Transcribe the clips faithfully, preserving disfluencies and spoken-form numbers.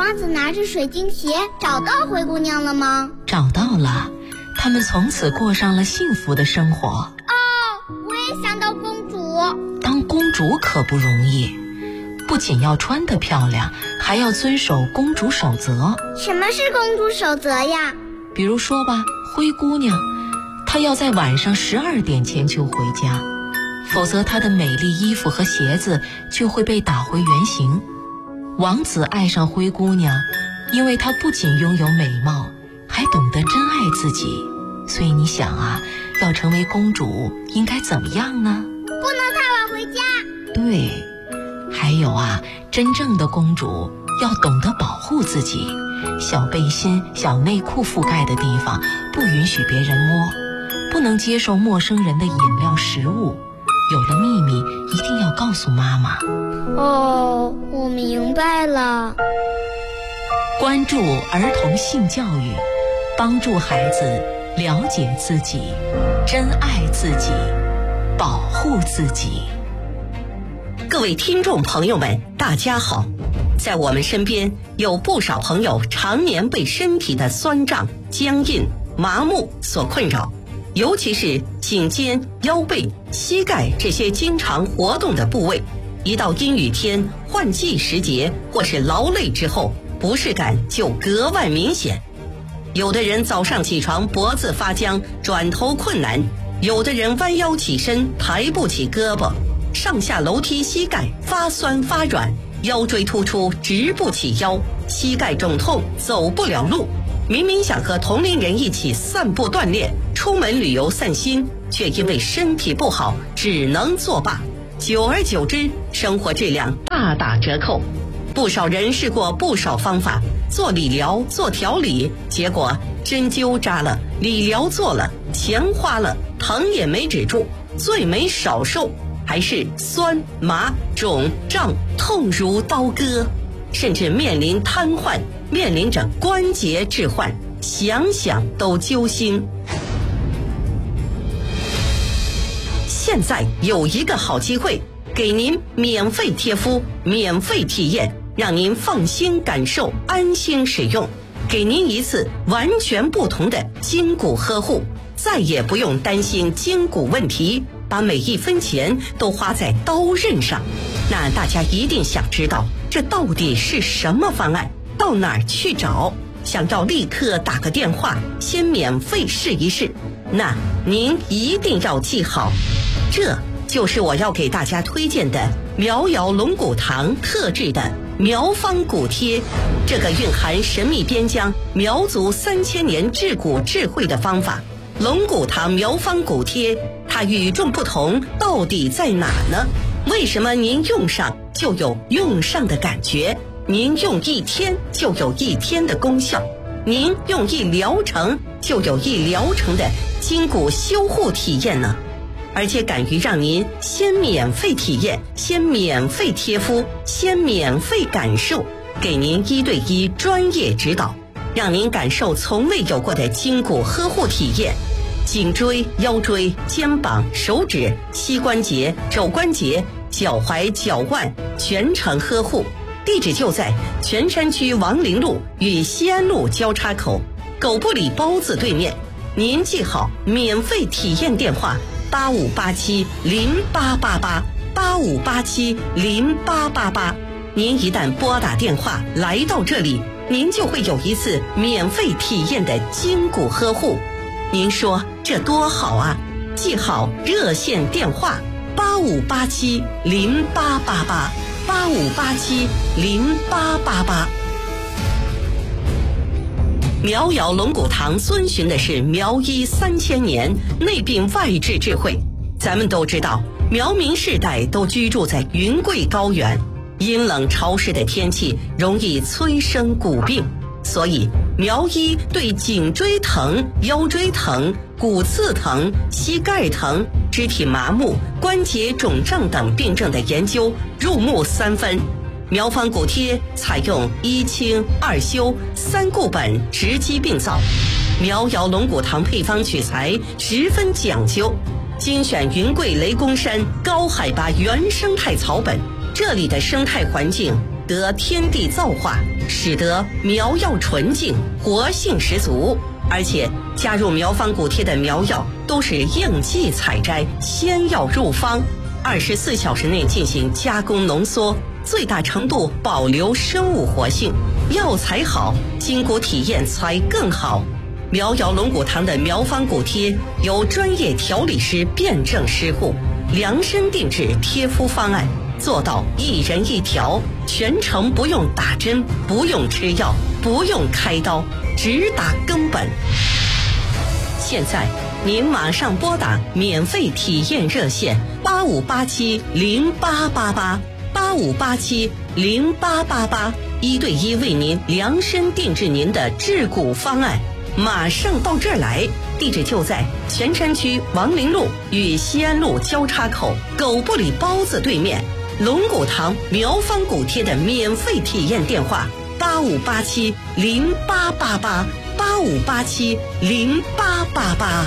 王子拿着水晶鞋找到灰姑娘了吗？ 找到了，他们从此过上了幸福的生活。 哦，我也想当公主。 当公主可不容易，不仅要穿得漂亮，还要遵守公主守则。 什么是公主守则呀？ 比如说吧，灰姑娘，她要在晚上十二点前就回家，否则她的美丽衣服和鞋子就会被打回原形。王子爱上灰姑娘，因为她不仅拥有美貌，还懂得珍爱自己。所以你想啊，要成为公主应该怎么样呢？ 不能太晚回家。 对，还有啊，真正的公主要懂得保护自己，小背心、小内裤覆盖的地方不允许别人摸，不能接受陌生人的饮料、食物。有了秘密一定要告诉妈妈。 哦，我明白了。 关注儿童性教育，帮助孩子了解自己，珍爱自己，保护自己。 各位听众朋友们，大家好。在我们身边有不少朋友常年被身体的酸胀、僵硬、麻木所困扰，尤其是颈肩、腰背、膝盖这些经常活动的部位，一到阴雨天、换季时节或是劳累之后，不适感就格外明显。有的人早上起床脖子发僵，转头困难；有的人弯腰起身抬不起胳膊，上下楼梯膝盖发酸发软，腰椎突出直不起腰，膝盖肿痛走不了路。明明想和同龄人一起散步锻炼，出门旅游散心，却因为身体不好只能作罢。久而久之，生活质量大打折扣。不少人试过不少方法，做理疗、做调理，结果针灸扎了，理疗做了，钱花了，疼也没止住，罪没少受，还是酸麻肿胀痛如刀割，甚至面临瘫痪，面临着关节置换，想想都揪心。现在有一个好机会，给您免费贴敷，免费体验，让您放心感受，安心使用，给您一次完全不同的筋骨呵护，再也不用担心筋骨问题，把每一分钱都花在刀刃上。那大家一定想知道，这到底是什么方案？到哪儿去找？想要立刻打个电话，先免费试一试。那您一定要记好，这就是我要给大家推荐的苗瑶龙骨堂特制的苗方骨贴。这个蕴含神秘边疆苗族三千年治骨智慧的方法，龙骨堂苗方骨贴，它与众不同到底在哪呢？为什么您用上就有用上的感觉？您用一天就有一天的功效，您用一疗程就有一疗程的筋骨修护体验呢？而且敢于让您先免费体验，先免费贴敷，先免费感受，给您一对一专业指导，让您感受从未有过的筋骨呵护体验。颈椎、腰椎、肩膀、手指、膝关节、肘关节、脚踝、脚腕全程呵护。地址就在泉山区王陵路与西安路交叉口，狗不理包子对面。您记好免费体验电话：八五八七零八八八，八五八七零八八八。您一旦拨打电话来到这里，您就会有一次免费体验的筋骨呵护。您说这多好啊！记好热线电话：八五八七零八八八，八五八七零八八八。苗瑶龙骨堂遵循的是苗医三千年内病外治智慧。咱们都知道，苗民世代都居住在云贵高原，阴冷潮湿的天气容易催生骨病，所以苗医对颈椎疼、腰椎疼、骨刺疼、膝盖疼、肢体麻木、关节肿胀等病症的研究入木三分。苗方骨贴采用一清二修三固本直击病灶，苗瑶龙骨堂配方取材十分讲究，精选云贵雷公山高海拔原生态草本，这里的生态环境得天地造化，使得苗药纯净，活性十足。而且加入苗方谷贴的苗药都是应季采摘，鲜药入方，二十四小时内进行加工浓缩，最大程度保留生物活性。药材好，筋骨体验才更好。苗瑶龙骨堂的苗方骨贴由专业调理师辩证施护，量身定制贴敷方案，做到一人一条，全程不用打针，不用吃药，不用开刀，只打根本。现在您马上拨打免费体验热线八五八七零八八八八五八七零八八八，一对一为您量身定制您的治骨方案。马上到这儿来，地址就在泉山区王陵路与西安路交叉口狗不理包子对面。龙骨堂苗方骨贴的免费体验电话八五八七零八八八八五八七零八八八。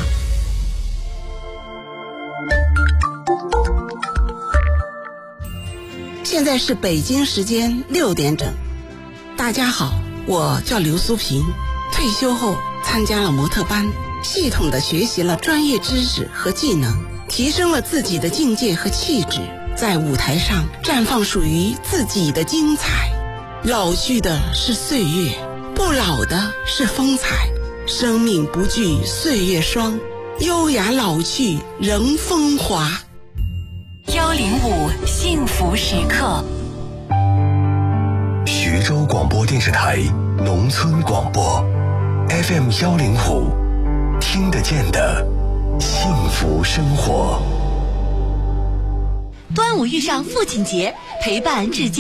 现在是北京时间六点整。大家好，我叫刘苏平，退休后参加了模特班，系统地学习了专业知识和技能，提升了自己的境界和气质，在舞台上绽放属于自己的精彩。老去的是岁月，不老的是风采。生命不惧岁月霜，优雅老去仍风华。 幺零五幸福时刻。 徐州广播电视台农村广播 F M 幺零五，听得见的幸福生活。 端午遇上父亲节，陪伴至今。